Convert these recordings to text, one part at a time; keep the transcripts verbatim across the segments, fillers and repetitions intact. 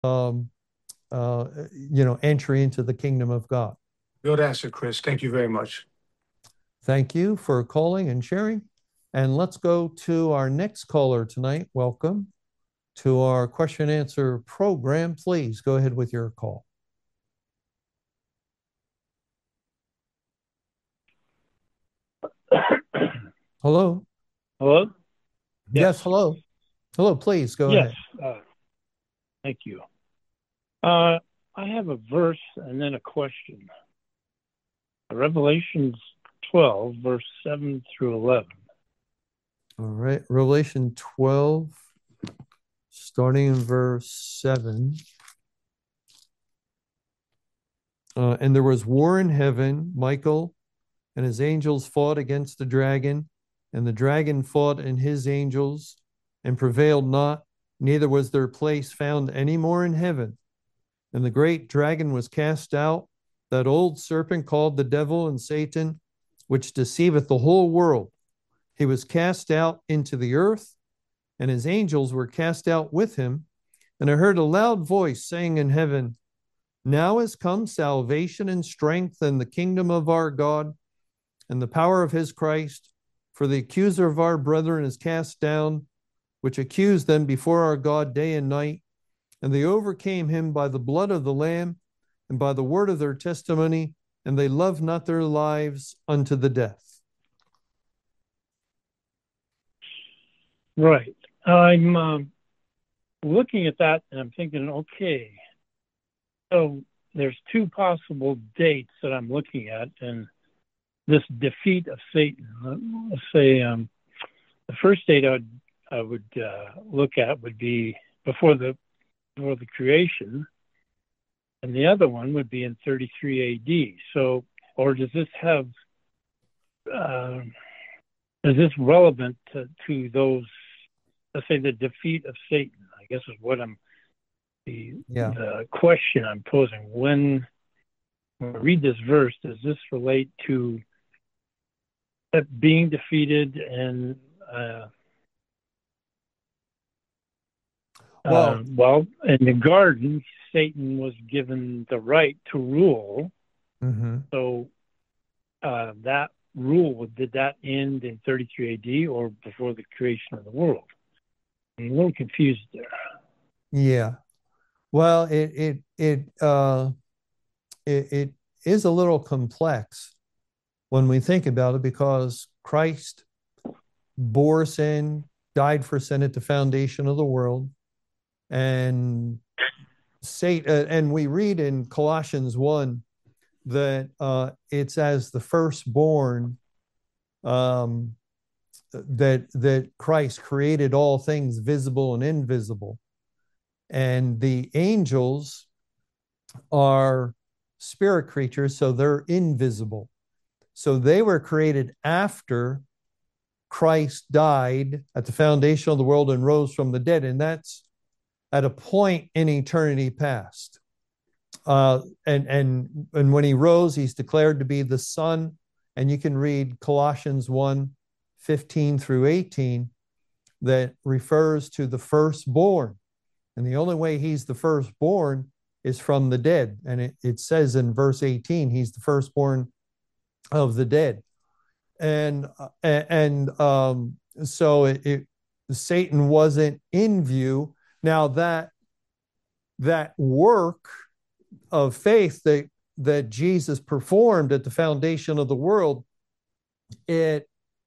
um, uh, you know, entry into the kingdom of God. Good answer, Chris. Thank you very much. Thank you for calling and sharing. And let's go to our next caller tonight. Welcome to our question and answer program. Please go ahead with your call. Hello. Hello? Yes. Yes, hello. Hello, please go Yes. ahead. Uh, thank you. Uh, I have a verse and then a question. Revelations twelve, verse seven through eleven. All right. Revelation twelve, starting in verse seven. Uh, and there was war in heaven. Michael and his angels fought against the dragon, and the dragon fought and his angels and prevailed not, neither was their place found any more in heaven. And the great dragon was cast out, that old serpent called the devil and Satan, which deceiveth the whole world. He was cast out into the earth, and his angels were cast out with him. And I heard a loud voice saying in heaven, now is come salvation and strength and the kingdom of our God and the power of his Christ. For the accuser of our brethren is cast down, which accused them before our God day and night. And they overcame him by the blood of the Lamb and by the word of their testimony, and they loved not their lives unto the death. Right. I'm um, looking at that and I'm thinking, okay, so there's two possible dates that I'm looking at, and this defeat of Satan. Let's say um, the first date I would, I would uh, look at would be before the before the creation, and the other one would be in thirty-three A D. So, or does this have uh, is this relevant to, to those? Let's say the defeat of Satan. I guess is what I'm the Yeah. the question I'm posing. When, when I read this verse, does this relate to it being defeated and uh, uh, Well, well, in the garden, Satan was given the right to rule. mm-hmm. So uh, that rule, did that end in thirty-three A D or before the creation of the world? I'm a little confused there. Yeah. Well, it it it uh it, it is a little complex when we think about it because Christ bore sin, died for sin at the foundation of the world, and Satan. Uh, and we read in Colossians one that uh, it's as the firstborn um, that that Christ created all things visible and invisible, and the angels are spirit creatures, so they're invisible. So they were created after Christ died at the foundation of the world and rose from the dead. And that's at a point in eternity past. Uh, and, and, and when he rose, he's declared to be the Son. And you can read Colossians one fifteen through eighteen that refers to the firstborn. And the only way he's the firstborn is from the dead. And it, it says in verse eighteen, he's the firstborn of the dead. And and um, so it, it Satan wasn't in view. Now that that work of faith that that Jesus performed at the foundation of the world, it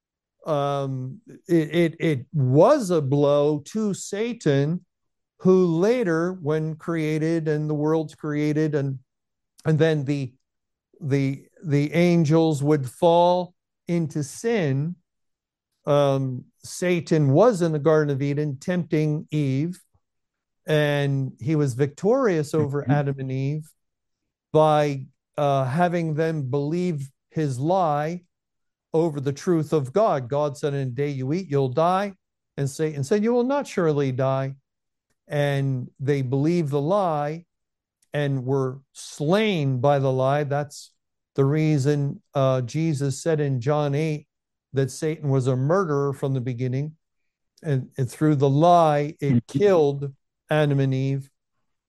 um, it, it it was a blow to Satan, who later, when created and the world's created, and and then the the the angels would fall into sin. Um, Satan was in the Garden of Eden tempting Eve, and he was victorious over Mhm. Adam and Eve by uh, having them believe his lie over the truth of God. God said, in the day you eat, you'll die. And Satan said, you will not surely die. And they believed the lie and were slain by the lie. That's the reason uh, Jesus said in John eight that Satan was a murderer from the beginning. And, and through the lie, it killed Adam and Eve.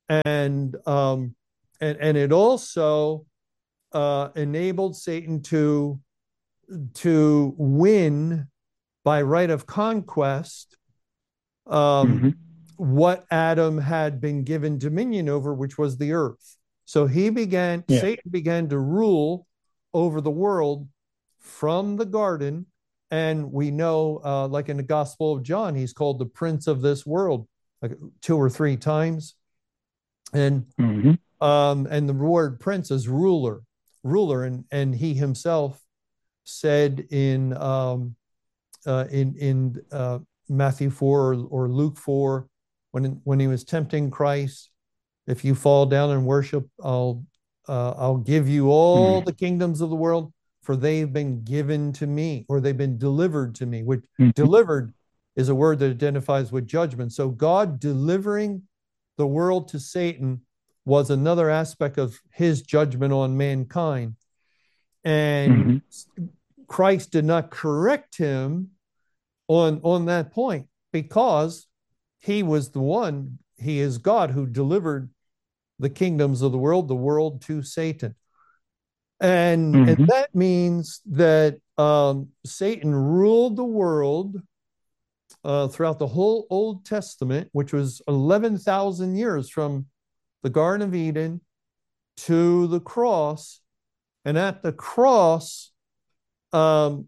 and um, and and it also uh, enabled Satan to to win by right of conquest um, Mm-hmm. what Adam had been given dominion over, which was the earth. So he began, Yeah. Satan began to rule over the world from the garden. And we know, uh, like in the Gospel of John, he's called the prince of this world, like two or three times. And Mm-hmm. um, and the word prince is ruler, ruler, and and he himself said in um, uh, in in uh, Matthew four or, or Luke four, when when he was tempting Christ, if you fall down and worship, I'll uh, I'll give you all Mm-hmm. the kingdoms of the world, for they've been given to me, or they've been delivered to me. Which Mm-hmm. delivered is a word that identifies with judgment. So God delivering the world to Satan was another aspect of his judgment on mankind. And Mm-hmm. Christ did not correct him on on that point because he was the one, he is God who delivered the kingdoms of the world, the world to Satan. And and Mm-hmm. that means that um, Satan ruled the world uh, throughout the whole Old Testament, which was eleven thousand years from the Garden of Eden to the cross. And at the cross, um,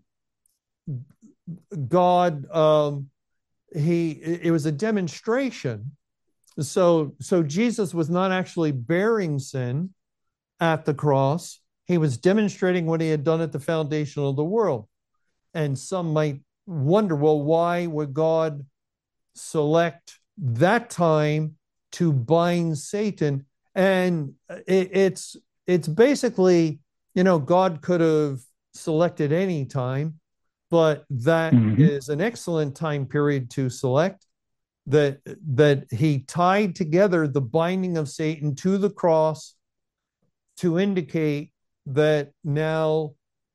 God, um, he, it was a demonstration. So, so Jesus was not actually bearing sin at the cross. He was demonstrating what he had done at the foundation of the world. And some might wonder, well, why would God select that time to bind Satan? And it, it's it's basically, you know, God could have selected any time, but that Mm-hmm. is an excellent time period to select. That that he tied together the binding of Satan to the cross to indicate that now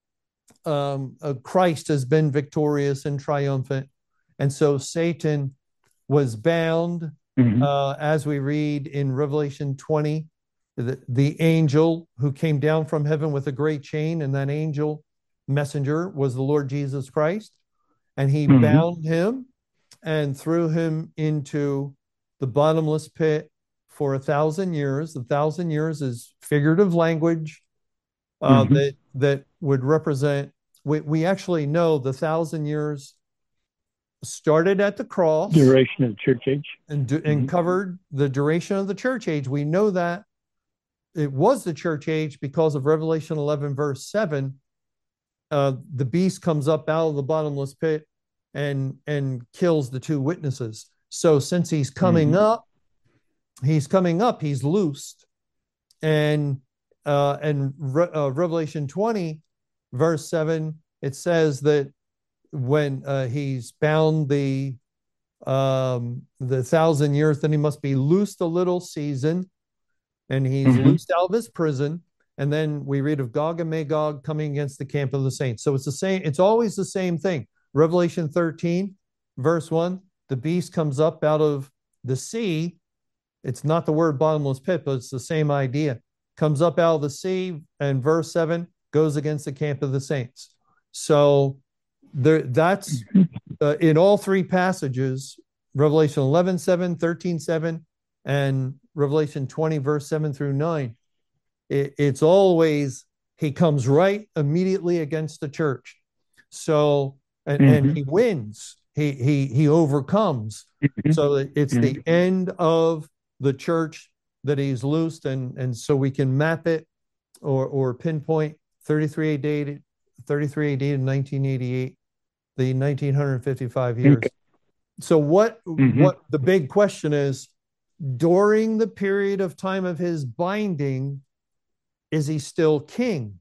um, uh, Christ has been victorious and triumphant. And so Satan was bound, Mm-hmm. uh, as we read in Revelation twenty, the, the angel who came down from heaven with a great chain, and that angel messenger was the Lord Jesus Christ. And he Mm-hmm. bound him and threw him into the bottomless pit for a thousand years. A thousand years is figurative language uh, Mm-hmm. that that would represent. We, we actually know the thousand years started at the cross Duration of the church age. and and Mm-hmm. covered the duration of the church age. We know that it was the church age because of Revelation eleven, verse seven. Uh, the beast comes up out of the bottomless pit and and kills the two witnesses. So since he's coming Mm-hmm. up, he's coming up, he's loosed. And uh, and Re- uh, Revelation twenty, verse seven, it says that when uh, he's bound the um, the thousand years, then he must be loosed a little season, and he's Mm-hmm. loosed out of his prison. And then we read of Gog and Magog coming against the camp of the saints. So it's the same, it's always the same thing. Revelation thirteen, verse one, the beast comes up out of the sea. It's not the word bottomless pit, but it's the same idea. Comes up out of the sea, and verse seven goes against the camp of the saints. So there, that's uh, in all three passages, Revelation eleven, seven, thirteen, seven, and Revelation twenty, verse seven through nine. It, it's always, he comes right immediately against the church. So, and, and Mm-hmm. he wins, he, he, he overcomes. Mm-hmm. So it's Mm-hmm. the end of the church that he's loosed. And, and so we can map it or, or pinpoint thirty-three A D, thirty-three A D to nineteen eighty-eight, the nineteen fifty-five years. Okay. So what Mm-hmm. what the big question is, during the period of time of his binding, is he still king?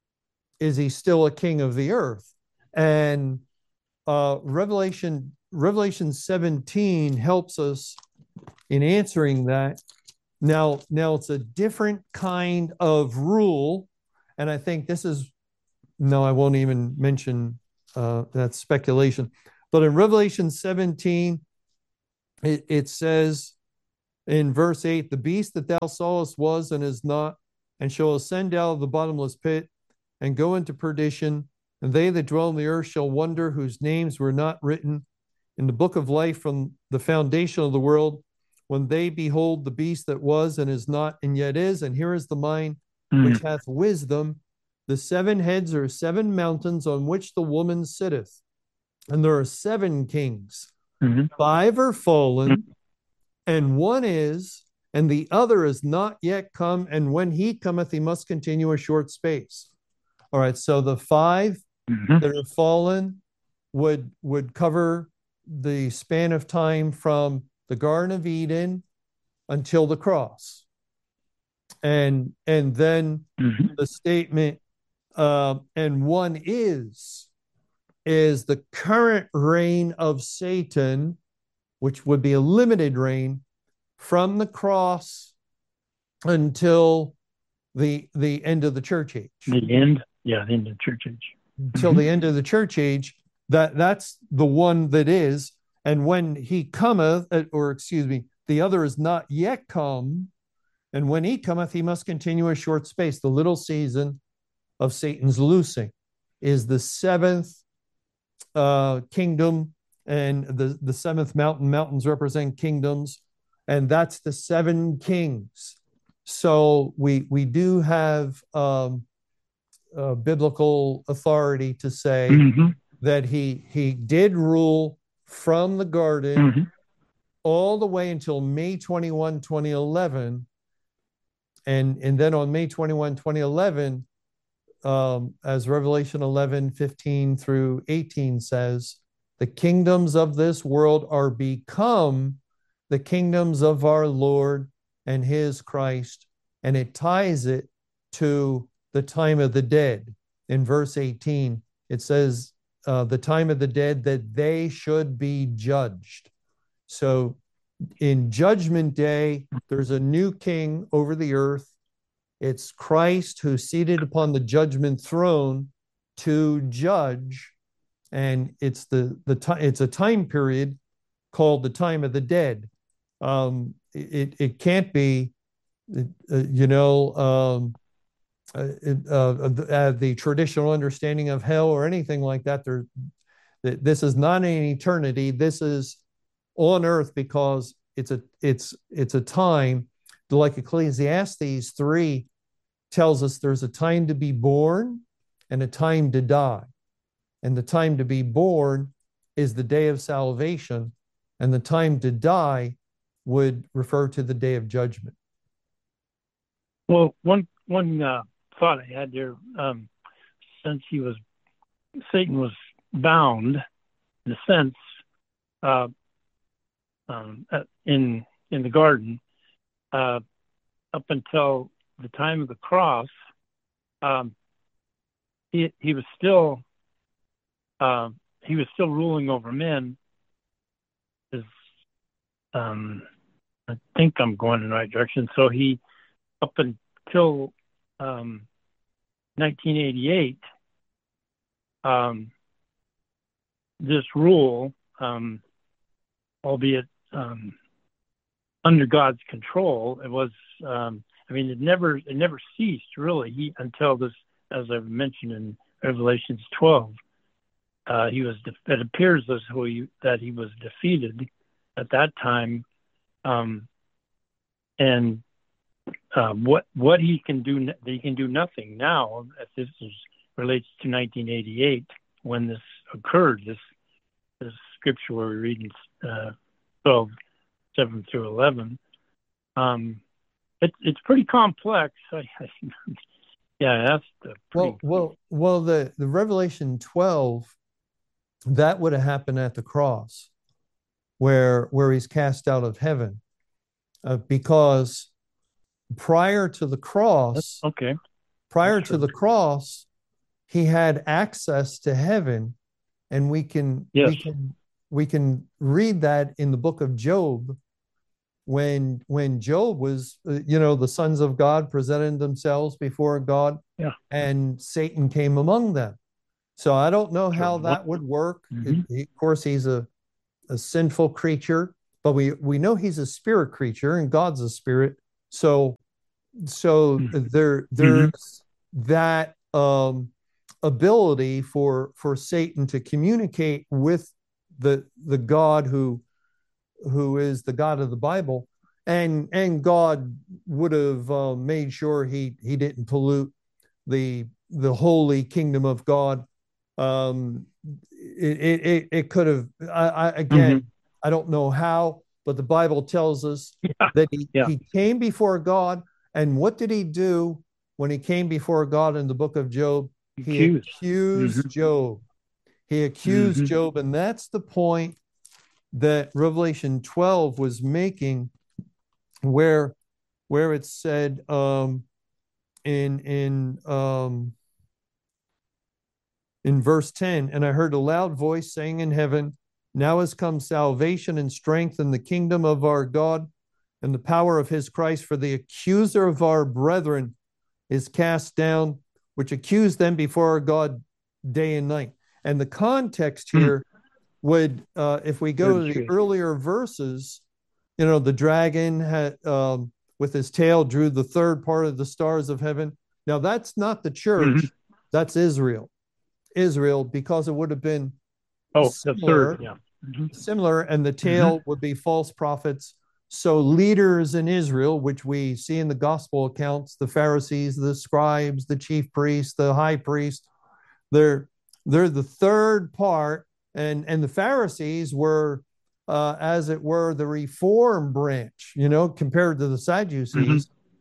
Is he still a king of the earth? And uh, Revelation Revelation seventeen helps us in answering that. Now, now it's a different kind of rule, and I think this is, no, I won't even mention uh, that speculation. But in Revelation seventeen, it, it says In verse eight, the beast that thou sawest was and is not, and shall ascend out of the bottomless pit and go into perdition. And they that dwell on the earth shall wonder, whose names were not written in the book of life from the foundation of the world, when they behold the beast that was and is not and yet is. And here is the mind Mm. which hath wisdom. The seven heads are seven mountains on which the woman sitteth. And there are seven kings. Mhm. Five are fallen, and one is, and the other is not yet come. And when he cometh, he must continue a short space. All right, so the five Mhm. that are fallen would would cover the span of time from the Garden of Eden until the cross. And and then Mhm. the statement, uh, and one is, is the current reign of Satan, which would be a limited reign from the cross until the the end of the church age. The end, yeah, the end of the church age. Until Mhm. the end of the church age, that that's the one that is. And when he cometh, uh, or excuse me, the other is not yet come. And when he cometh, he must continue a short space. The little season of Satan's loosing is the seventh uh, kingdom, and the, the seventh mountain. Mountains represent kingdoms, and that's the seven kings. So we we do have um, uh, biblical authority to say Mhm. that he he did rule from the garden Mhm. all the way until May twenty-first, twenty eleven. And, and then on May twenty-first, twenty eleven, um, as Revelation eleven, fifteen through eighteen says, the kingdoms of this world are become the kingdoms of our Lord and his Christ. And it ties it to the time of the dead. In verse eighteen, it says, uh, the time of the dead, that they should be judged. So in Judgment Day, there's a new king over the earth. It's Christ who's seated upon the judgment throne to judge, and it's the the time. It's a time period called the time of the dead. Um, it it can't be, uh, you know, um, uh, uh, uh, the traditional understanding of hell or anything like that. There, this is not an eternity. This is on earth, because it's a it's it's a time, like Ecclesiastes three tells us, there's a time to be born and a time to die. And the time to be born is the day of salvation, and the time to die would refer to the day of judgment. Well, one one uh, thought I had there, um, since he was Satan was bound, in a sense, uh, um, in in the garden, uh, up until the time of the cross, um, he he was still uh, he was still ruling over men. Is um, I think I'm going in the right direction. So he, up until um, nineteen eighty-eight, um, this rule, um, albeit um, under God's control, it was. Um, I mean, it never it never ceased really he, until this, as I've mentioned in Revelations twelve. Uh, he was. It appears as though he, that he was defeated at that time, um, and uh, what what he can do, he can do nothing now. As this is, relates to nineteen eighty-eight, when this occurred. This this scripture we're reading, uh, twelve, seven through eleven. Um, it's it's pretty complex. I, I, yeah, that's the pretty... well, well, well. The the Revelation twelve, that would have happened at the cross, where where he's cast out of heaven, uh, because prior to the cross, okay, prior That's to true. the cross, he had access to heaven, and we can Yes. we can we can read that in the book of Job, when when Job was, uh, you know, the sons of God presented themselves before God, Yeah. and Satan came among them. So I don't know how Sure. that would work. Mhm. It, he, of course, he's a, a sinful creature, but we we know he's a spirit creature and God's a spirit. So so there there's mm-hmm. that um, ability for for Satan to communicate with the the God who who is the God of the Bible, and and God would have uh, made sure he he didn't pollute the the holy kingdom of God. Um, it, it it could have. I, I again, mm-hmm. I don't know how, but the Bible tells us yeah. that he, yeah. he came before God, and what did he do when he came before God in the book of Job? He accused, accused mm-hmm. Job. He accused mm-hmm. Job, and that's the point that Revelation twelve was making, where where it said um, in in um, in verse ten, and I heard a loud voice saying in heaven, now has come salvation and strength in the kingdom of our God and the power of his Christ, for the accuser of our brethren is cast down, which accused them before our God day and night. And the context here hmm. would, uh, if we go Good to the earlier verses, you know, the dragon had, um, with his tail drew the third part of the stars of heaven. Now, that's not the church, mm-hmm. that's Israel. Israel, because it would have been oh, similar, the third, yeah. Mm-hmm. similar, and the tail mm-hmm. would be false prophets. So leaders in Israel, which we see in the gospel accounts, the Pharisees, the scribes, the chief priests, the high priest, they're they're the third part, and and the Pharisees were, uh, as it were, the reform branch, you know, compared to the Sadducees. Mm-hmm.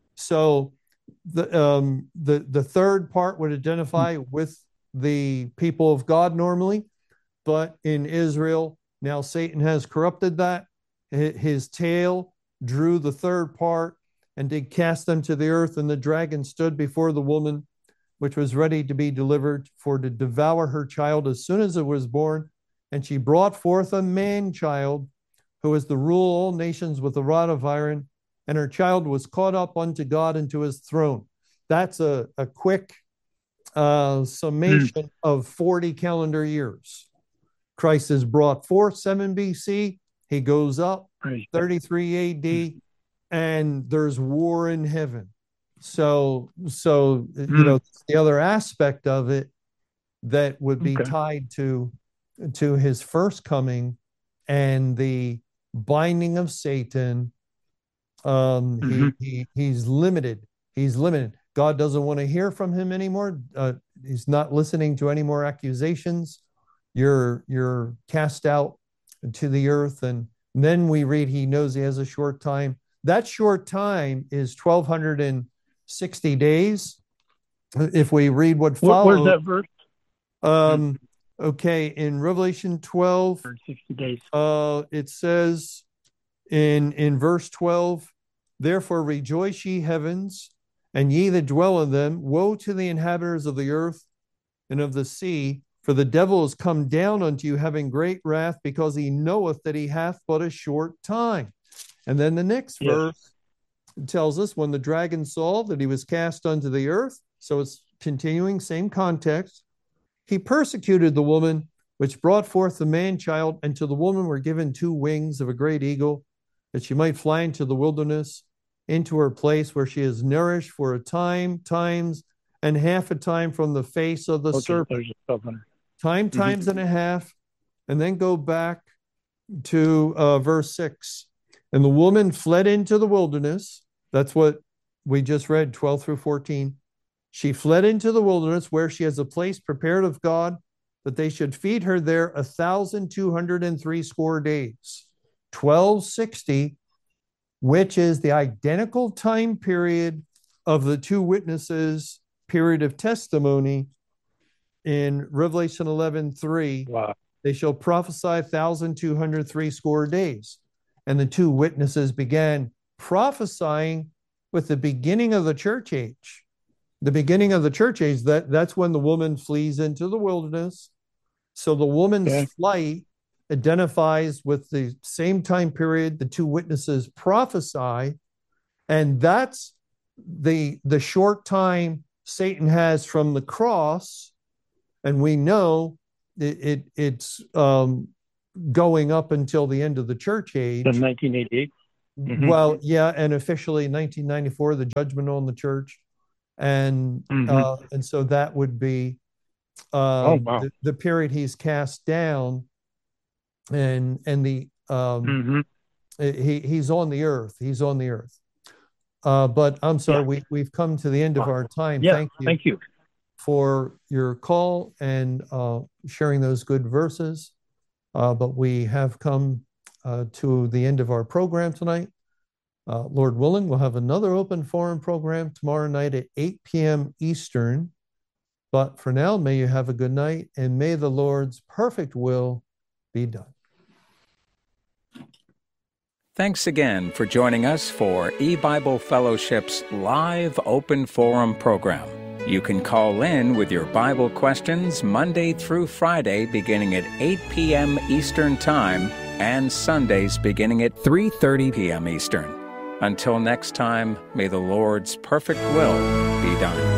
So the um, the the third part would identify mm-hmm. with the people of God normally, but in Israel, now Satan has corrupted that. His tail drew the third part and did cast them to the earth, and the dragon stood before the woman, which was ready to be delivered, for to devour her child as soon as it was born. And she brought forth a man-child, who is to rule all nations with a rod of iron, and her child was caught up unto God and to his throne. That's a, a quick uh, summation mm. of forty calendar years. Christ is brought forth seven B C. He goes up thirty-three A D, and there's war in heaven. So, so mm. you know, the other aspect of it that would be okay. tied to to his first coming and the binding of Satan. Um, mm-hmm. he, he he's limited. He's limited. God doesn't want to hear from him anymore. Uh, he's not listening to any more accusations. You're you're cast out to the earth, and then we read he knows he has a short time. That short time is twelve sixty days. If we read what follows, where's that verse? Um, okay, in Revelation twelve, sixty days. Uh, it says in in verse twelve, therefore rejoice ye heavens, and ye that dwell in them. Woe to the inhabitants of the earth and of the sea, for the devil is come down unto you, having great wrath, because he knoweth that he hath but a short time. And then the next yes. verse tells us, when the dragon saw that he was cast unto the earth, so it's continuing, same context, he persecuted the woman which brought forth the man-child, and to the woman were given two wings of a great eagle, that she might fly into the wilderness, into her place where she is nourished for a time, times, and half a time from the face of the okay, serpent. Time, times mm-hmm. and a half, and then go back to uh, verse six. And the woman fled into the wilderness. That's what we just read, twelve through fourteen. She fled into the wilderness, where she has a place prepared of God, that they should feed her there a thousand two hundred and three score days. twelve sixty, which is the identical time period of the two witnesses' period of testimony in Revelation eleven three. Wow. They shall prophesy one thousand two hundred three score days. And the two witnesses began prophesying with the beginning of the church age. The beginning of the church age, that, that's when the woman flees into the wilderness. So the woman's okay. flight identifies with the same time period the two witnesses prophesy. And that's the, the short time Satan has from the cross. And we know it, it it's um, going up until the end of the church age. In nineteen eighty-eight. Mm-hmm. Well, yeah, and officially nineteen ninety-four, the judgment on the church, and mm-hmm. uh, and so that would be uh, oh, wow. the, the period he's cast down, and and the um, mm-hmm. he he's on the earth. He's on the earth. Uh, but I'm sorry, yeah. we we've come to the end of our time. Yeah, thank you. Thank you for your call and uh, sharing those good verses. Uh, but we have come uh, to the end of our program tonight. Uh, Lord willing, we'll have another open forum program tomorrow night at eight p.m. Eastern. But for now, may you have a good night, and may the Lord's perfect will be done. Thanks again for joining us for E-Bible Fellowship's live open forum program. You can call in with your Bible questions Monday through Friday beginning at eight p.m. Eastern Time and Sundays beginning at three thirty p.m. Eastern. Until next time, may the Lord's perfect will be done.